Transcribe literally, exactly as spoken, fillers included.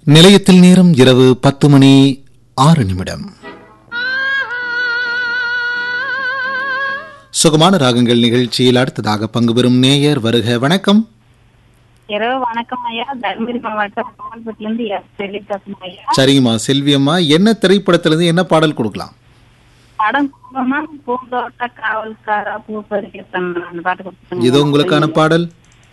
நிலையத்தில் நேரம் இரவு பத்து மணி ஆறு நிமிடம். சுகமான ராகங்கள் நிகழ்ச்சியில் அடுத்ததாக பங்கு பெறும் நேயர் வருக. வணக்கம். இரவு வணக்கம் ஐயா. தர்மபுரி மாவட்டம் கோவில்பட்டிலிருந்து செல்வி பேசுறேன் ஐயா. சரிங்கம்மா செல்வியம்மா, என்ன திரைப்படத்திலிருந்து என்ன பாடல் கொடுக்கலாம்? படம் பூந்தோட்ட காவல்காரா பூ பறிக்க பாட்டு கொடுத்துருங்க. இதோ உங்களுக்கான பாடல்.